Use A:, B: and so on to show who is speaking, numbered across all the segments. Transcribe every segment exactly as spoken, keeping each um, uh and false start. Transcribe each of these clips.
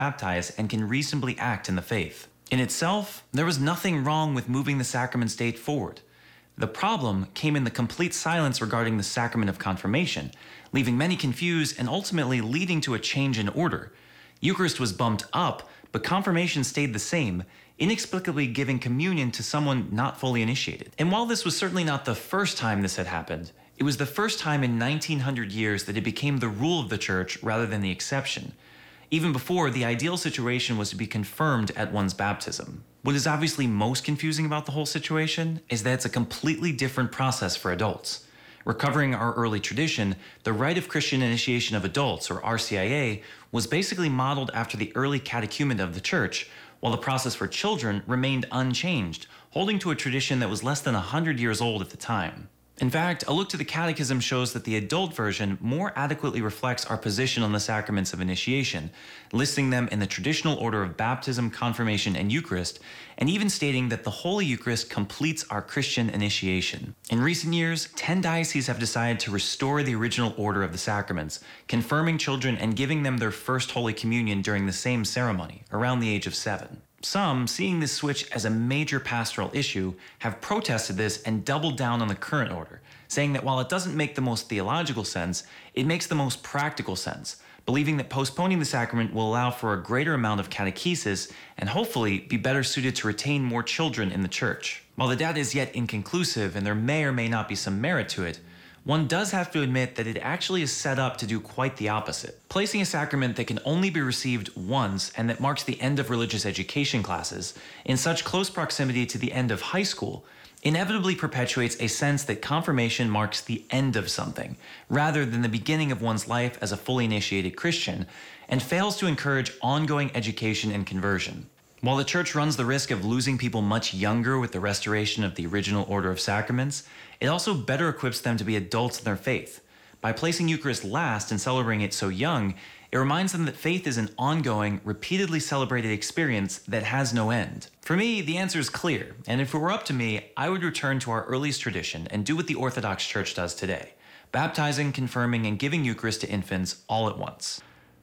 A: baptized and can reasonably act in the faith. In itself, there was nothing wrong with moving the sacraments date forward. The problem came in the complete silence regarding the sacrament of confirmation, leaving many confused and ultimately leading to a change in order. Eucharist was bumped up, but confirmation stayed the same, inexplicably giving communion to someone not fully initiated. And while this was certainly not the first time this had happened, it was the first time in nineteen hundred years that it became the rule of the Church rather than the exception. Even before, the ideal situation was to be confirmed at one's baptism. What is obviously most confusing about the whole situation is that it's a completely different process for adults. Recovering our early tradition, the Rite of Christian Initiation of Adults, or R C I A, was basically modeled after the early catechumen of the Church, while the process for children remained unchanged, holding to a tradition that was less than one hundred years old at the time. In fact, a look to the Catechism shows that the adult version more adequately reflects our position on the sacraments of initiation, listing them in the traditional order of baptism, confirmation, and Eucharist, and even stating that the Holy Eucharist completes our Christian initiation. In recent years, ten dioceses have decided to restore the original order of the sacraments, confirming children and giving them their first Holy Communion during the same ceremony, around the age of seven. Some, seeing this switch as a major pastoral issue, have protested this and doubled down on the current order, saying that while it doesn't make the most theological sense, it makes the most practical sense, believing that postponing the sacrament will allow for a greater amount of catechesis and hopefully be better suited to retain more children in the Church. While the data is yet inconclusive and there may or may not be some merit to it, one does have to admit that it actually is set up to do quite the opposite. Placing a sacrament that can only be received once and that marks the end of religious education classes in such close proximity to the end of high school inevitably perpetuates a sense that confirmation marks the end of something, rather than the beginning of one's life as a fully initiated Christian, and fails to encourage ongoing education and conversion. While the Church runs the risk of losing people much younger with the restoration of the original order of sacraments, it also better equips them to be adults in their faith. By placing Eucharist last and celebrating it so young, it reminds them that faith is an ongoing, repeatedly celebrated experience that has no end. For me, the answer is clear, and if it were up to me, I would return to our earliest tradition and do what the Orthodox Church does today, baptizing, confirming, and giving Eucharist to infants all at once.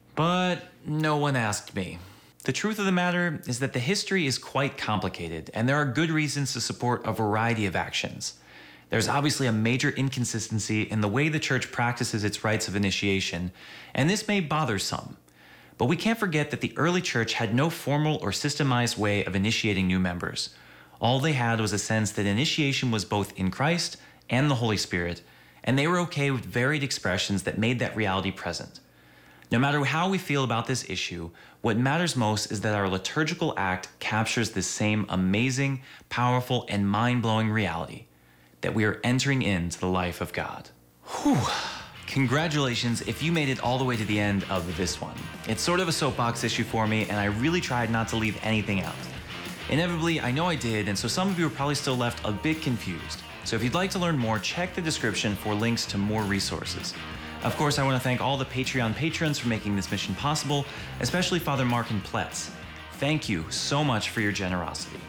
A: But no one asked me. The truth of the matter is that the history is quite complicated, and there are good reasons to support a variety of actions. There's obviously a major inconsistency in the way the Church practices its rites of initiation, and this may bother some. But we can't forget that the early Church had no formal or systemized way of initiating new members. All they had was a sense that initiation was both in Christ and the Holy Spirit, and they were okay with varied expressions that made that reality present. No matter how we feel about this issue, what matters most is that our liturgical act captures this same amazing, powerful, and mind-blowing reality, that we are entering into the life of God. Whew. Congratulations if you made it all the way to the end of this one. It's sort of a soapbox issue for me, and I really tried not to leave anything out. Inevitably, I know I did, and so some of you are probably still left a bit confused. So if you'd like to learn more, check the description for links to more resources. Of course, I want to thank all the Patreon patrons for making this mission possible, especially Father Markin Pletz. Thank you so much for your generosity.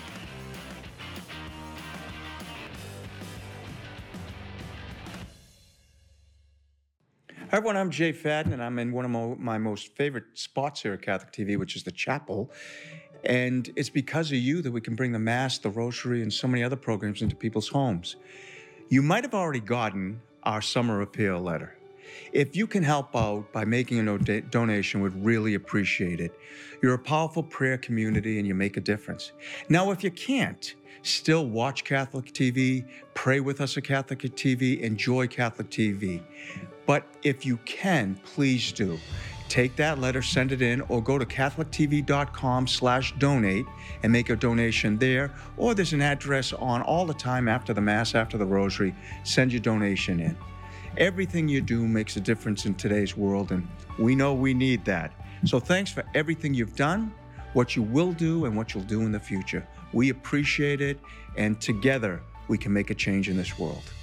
B: Hi everyone, I'm Jay Fadden, and I'm in one of my, my most favorite spots here at Catholic T V, which is the chapel. And it's because of you that we can bring the Mass, the Rosary, and so many other programs into people's homes. You might have already gotten our summer appeal letter. If you can help out by making a donation, we'd really appreciate it. You're a powerful prayer community and you make a difference. Now, if you can't, still watch Catholic T V, pray with us at Catholic T V, enjoy Catholic T V. But if you can, please do. Take that letter, send it in, or go to catholic t v dot com slash donate and make a donation there. Or there's an address on all the time after the Mass, after the Rosary. Send your donation in. Everything you do makes a difference in today's world, and we know we need that. So thanks for everything you've done, what you will do, and what you'll do in the future. We appreciate it, and together we can make a change in this world.